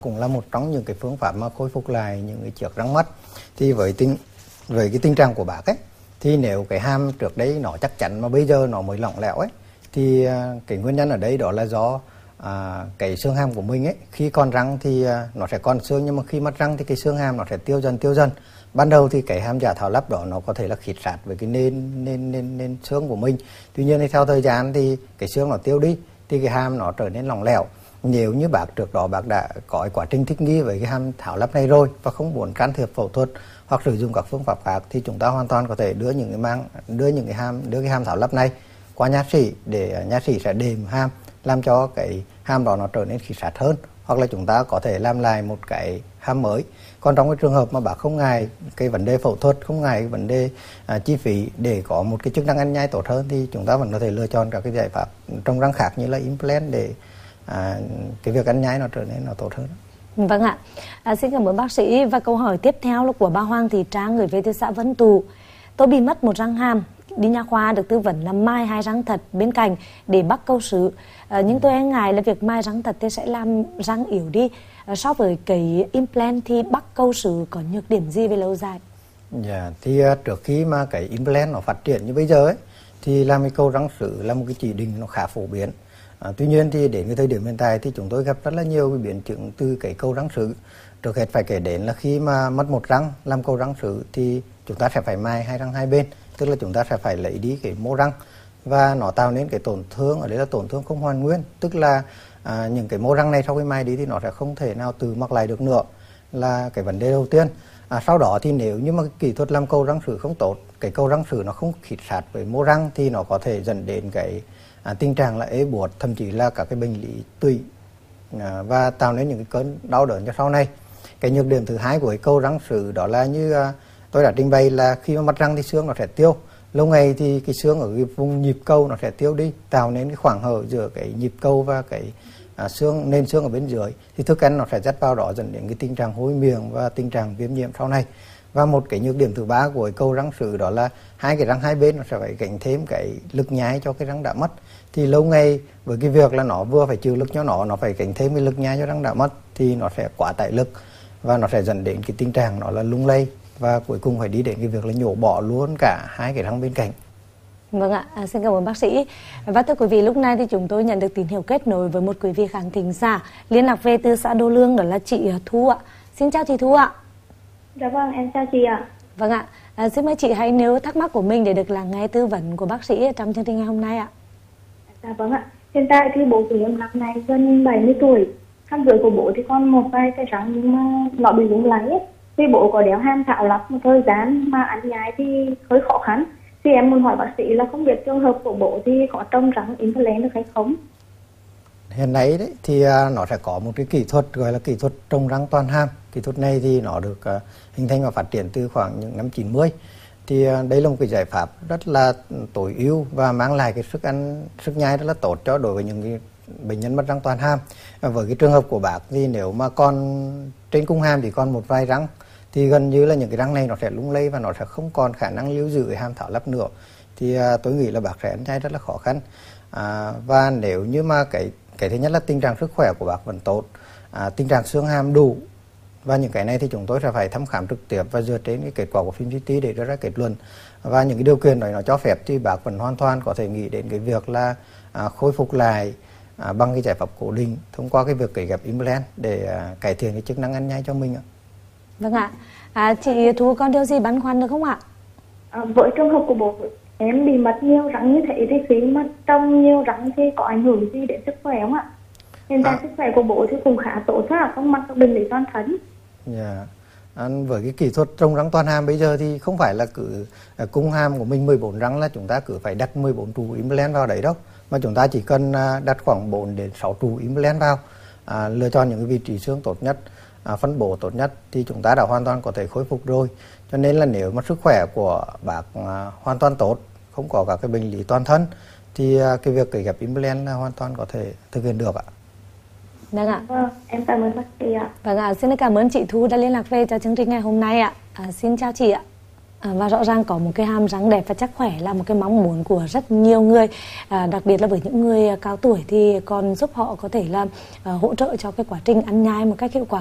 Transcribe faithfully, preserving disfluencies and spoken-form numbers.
cũng là một trong những cái phương pháp mà khôi phục lại những cái chiếc răng mất. Thì với tình với cái tình trạng của bác ấy, thì nếu cái hàm trước đấy nó chắc chắn mà bây giờ nó mới lỏng lẻo ấy, thì cái nguyên nhân ở đây đó là do à, cái xương hàm của mình ấy, khi còn răng thì à, nó sẽ còn xương, nhưng mà khi mất răng thì cái xương hàm nó sẽ tiêu dần tiêu dần. Ban đầu thì cái hàm giả thảo lắp đó nó có thể là khít sát với cái nền nền nền nền xương của mình. Tuy nhiên thì theo thời gian thì cái xương nó tiêu đi thì cái hàm nó trở nên lỏng lẻo. Nếu như bác trước đó bác đã có quá trình thích nghi với cái hàm thảo lắp này rồi và không muốn can thiệp phẫu thuật hoặc sử dụng các phương pháp khác, thì chúng ta hoàn toàn có thể đưa những cái mang đưa những cái hàm đưa cái hàm thảo lắp này qua nha sĩ, để nha sĩ sẽ đệm hàm làm cho cái hàm đó nó trở nên khít sát hơn, hoặc là chúng ta có thể làm lại một cái hàm mới. Còn trong cái trường hợp mà bác không ngại cái vấn đề phẫu thuật, không ngại cái vấn đề à, chi phí để có một cái chức năng ăn nhai tốt hơn, thì chúng ta vẫn có thể lựa chọn các cái giải pháp trong răng khác như là implant để à, cái việc ăn nhai nó trở nên nó tốt hơn. Vâng ạ, à, xin cảm ơn bác sĩ. Và câu hỏi tiếp theo là của bà Hoàng Thị Trang gửi về từ xã Vân Tù. Tôi bị mất một răng hàm, đi nha khoa được tư vấn là mai hai răng thật bên cạnh để bắt câu sứ. À, nhưng tôi e ngại là việc mai răng thật thì sẽ làm răng yếu đi. À, so với cái implant thì bắt câu sứ có nhược điểm gì về lâu dài? Dạ, thì uh, trước khi mà cái implant nó phát triển như bây giờ ấy, thì làm cái câu răng sứ là một cái chỉ định nó khá phổ biến. À, tuy nhiên thì đến cái thời điểm hiện tại thì chúng tôi gặp rất là nhiều cái biến chứng từ cái câu răng sứ. Trước hết phải kể đến là khi mà mất một răng làm câu răng sứ thì chúng ta sẽ phải mai hai răng hai bên, tức là chúng ta sẽ phải lấy đi cái mô răng, và nó tạo nên cái tổn thương ở đây là tổn thương không hoàn nguyên, tức là à, những cái mô răng này sau khi mai đi thì nó sẽ không thể nào tự mọc lại được nữa, là cái vấn đề đầu tiên. À, sau đó thì nếu như mà cái kỹ thuật làm câu răng sứ không tốt, cái câu răng sứ nó không khít sát với mô răng thì nó có thể dẫn đến cái à, tình trạng là ế buột, thậm chí là các cái bệnh lý tụy à, và tạo nên những cái cơn đau đớn cho sau này. Cái nhược điểm thứ hai của cái câu răng sứ đó là như à, tôi đã trình bày là khi mà mất răng thì xương nó sẽ tiêu. Lâu ngày thì cái xương ở cái vùng nhịp câu nó sẽ tiêu đi, tạo nên cái khoảng hở giữa cái nhịp câu và cái à, xương nền xương ở bên dưới, thì thức ăn nó sẽ dắt vào đó, dẫn đến cái tình trạng hôi miệng và tình trạng viêm nhiễm sau này. Và một cái nhược điểm thứ ba của cái câu răng sứ đó là hai cái răng hai bên nó sẽ phải gánh thêm cái lực nhai cho cái răng đã mất. Thì lâu ngày với cái việc là nó vừa phải chịu lực cho nó nó phải gánh thêm cái lực nhai cho răng đã mất, thì nó sẽ quá tải lực và nó sẽ dẫn đến cái tình trạng nó là lung lay, và cuối cùng phải đi đến cái việc là nhổ bỏ luôn cả hai cái răng bên cạnh. Vâng ạ, à, xin cảm ơn bác sĩ. Và thưa quý vị, lúc này thì chúng tôi nhận được tín hiệu kết nối với một quý vị khán thính giả liên lạc về từ xã Đô Lương, đó là chị Thu ạ. Xin chào chị Thu ạ. Dạ vâng, em chào chị ạ. Vâng ạ, à, xin mời chị hãy nêu thắc mắc của mình để được lắng nghe tư vấn của bác sĩ trong chương trình ngày hôm nay ạ. Dạ vâng ạ, hiện tại thì bố của em năm nay gần bảy mươi tuổi. Hàm dưới của bố thì còn một vài cái răng nhưng mà nó bị lúng láy ấy. Thì bố có đeo hàm thảo lắp một thời gian mà ăn nhai thì hơi khó khăn. Thì em muốn hỏi bác sĩ là không biết trường hợp của bố thì có trồng răng implant được hay không? Hiện nay đấy thì uh, nó sẽ có một cái kỹ thuật gọi là kỹ thuật trồng răng toàn hàm. Kỹ thuật này thì nó được uh, hình thành và phát triển từ khoảng những năm chín mươi. Thì uh, đây là một cái giải pháp rất là tối ưu và mang lại cái sức ăn sức nhai rất là tốt cho đối với những cái bệnh nhân mất răng toàn hàm. Và với cái trường hợp của bác thì nếu mà còn trên cung hàm thì còn một vài răng, thì gần như là những cái răng này nó sẽ lung lay và nó sẽ không còn khả năng lưu giữ cái hàm thảo lắp nữa. Thì à, tôi nghĩ là bác sẽ ăn nhai rất là khó khăn. À, và nếu như mà cái cái thứ nhất là tình trạng sức khỏe của bác vẫn tốt, à, tình trạng xương hàm đủ, và những cái này thì chúng tôi sẽ phải thăm khám trực tiếp và dựa trên cái kết quả của phim xê tê để đưa ra kết luận. Và những cái điều kiện đó nó cho phép thì bác vẫn hoàn toàn có thể nghĩ đến cái việc là à, khôi phục lại à, bằng cái giải pháp cố định thông qua cái việc cấy ghép implant để à, cải thiện cái chức năng ăn nhai cho mình ạ. Vâng ạ, à, chị Thu còn điều gì băn khoăn được không ạ? À, với trường hợp của bố em bị mất nhiều răng như thế thì khi mà trồng nhiều răng thì có ảnh hưởng gì đến sức khỏe không ạ? Hiện tại à. sức khỏe của bố thì cũng khá tốt ha, không mắc các bệnh lý toàn thân. Dạ. À, với cái kỹ thuật trồng răng toàn hàm bây giờ thì không phải là cứ à, cung hàm của mình mười bốn răng là chúng ta cứ phải đặt mười bốn trụ implant vào đấy đâu, mà chúng ta chỉ cần à, đặt khoảng bốn đến sáu trụ implant vào, à, lựa chọn những cái vị trí xương tốt nhất, à, phân bổ tốt nhất thì chúng ta đã hoàn toàn có thể khôi phục rồi. Cho nên là nếu mà sức khỏe của bác à, hoàn toàn tốt, không có các cái bệnh lý toàn thân, thì à, cái việc cấy ghép implant là hoàn toàn có thể thực hiện được ạ. Vâng ạ. Vâng, em cảm ơn bác sĩ ạ. Vâng ạ, xin cảm ơn chị Thu đã liên lạc về cho chương trình ngày hôm nay ạ. À, xin chào chị ạ. À, và rõ ràng có một cái hàm răng đẹp và chắc khỏe là một cái mong muốn của rất nhiều người, à, đặc biệt là với những người cao tuổi thì còn giúp họ có thể là à, hỗ trợ cho cái quá trình ăn nhai một cách hiệu quả